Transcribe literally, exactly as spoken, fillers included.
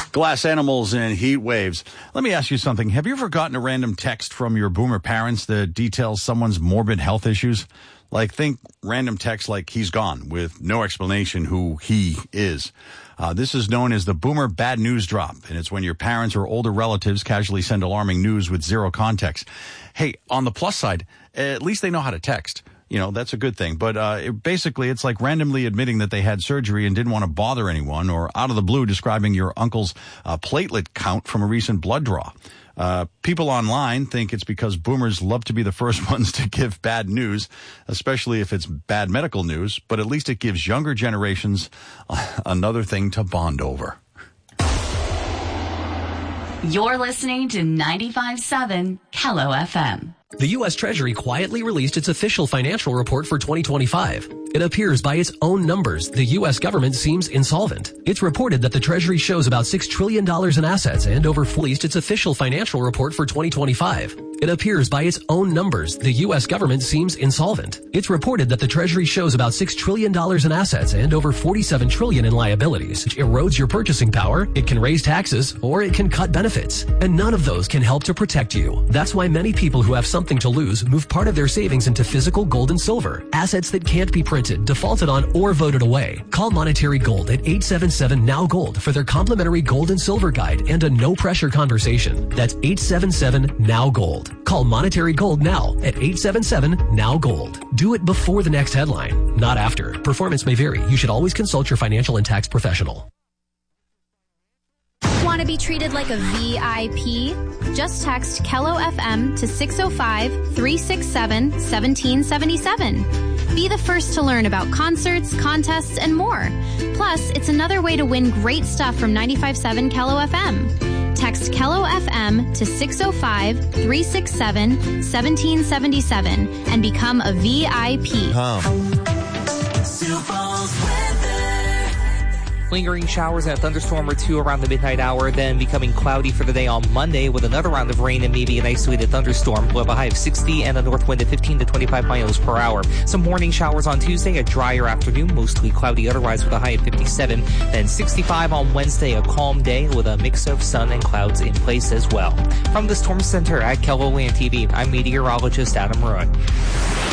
Glass animals and heat waves. Let me ask you something. Have you ever gotten a random text from your boomer parents that details someone's morbid health issues? Like, think random text like he's gone with no explanation who he is. Uh, this is known as the boomer bad news drop, and it's when your parents or older relatives casually send alarming news with zero context. Hey, on the plus side, at least they know how to text. You know, that's a good thing. But uh, it, basically, it's like randomly admitting that they had surgery and didn't want to bother anyone, or out of the blue describing your uncle's uh, platelet count from a recent blood draw. Uh, people online think it's because boomers love to be the first ones to give bad news, especially if it's bad medical news, but at least it gives younger generations another thing to bond over. You're listening to ninety-five point seven K L O F M. The U S Treasury quietly released its official financial report for twenty twenty-five. It appears by its own numbers, the U S government seems insolvent. It's reported that the Treasury shows about six trillion dollars in assets and over released its official financial report for twenty twenty-five. It appears by its own numbers, the U S government seems insolvent. It's reported that the Treasury shows about six trillion dollars in assets and over forty-seven trillion dollars in liabilities, which erodes your purchasing power, it can raise taxes, or it can cut benefits. And none of those can help to protect you. That's why many people who have something to lose move part of their savings into physical gold and silver, assets that can't be printed, defaulted on, or voted away. Call Monetary Gold at eight seven seven N O W Gold for their complimentary gold and silver guide and a no-pressure conversation. That's eight seven seven N O W Gold. Call Monetary Gold now at eight seven seven N O W Gold. Do it before the next headline, not after. Performance may vary. You should always consult your financial and tax professional. Want to be treated like a V I P? Just text K L O F M to six oh five, three six seven, one seven seven seven. Be the first to learn about concerts, contests, and more. Plus, it's another way to win great stuff from ninety-five point seven K L O F M. Text K L O F M to six oh five, three six seven, one seven seven seven and become a V I P. Lingering showers and a thunderstorm or two around the midnight hour, then becoming cloudy for the day on Monday with another round of rain and maybe an isolated thunderstorm. We'll have a high of sixty and a north wind of fifteen to twenty-five miles per hour. Some morning showers on Tuesday, a drier afternoon, mostly cloudy otherwise with a high of fifty-seven. Then sixty-five on Wednesday, a calm day with a mix of sun and clouds in place as well. From the Storm Center at KELOLAND T V, I'm meteorologist Adam Rowan.